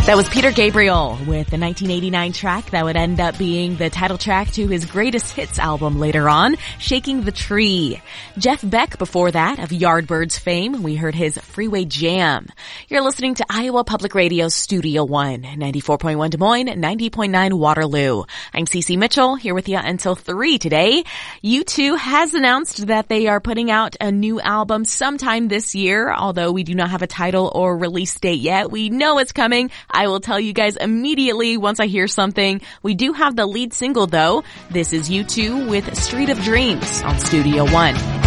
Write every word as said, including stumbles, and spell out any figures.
That was Peter Gabriel with the nineteen eighty-nine track that would end up being the title track to his greatest hits album later on, Shaking the Tree. Jeff Beck before that, of Yardbirds fame, we heard his Freeway Jam. You're listening to Iowa Public Radio Studio One, ninety-four point one Des Moines, ninety point nine Waterloo. I'm Cece Mitchell, here with you until three today. U two has announced that they are putting out a new album sometime this year, although we do not have a title or release date yet. We know it's coming. I will tell you guys immediately once I hear something. We do have the lead single though. This is U two with Street of Dreams on Studio One.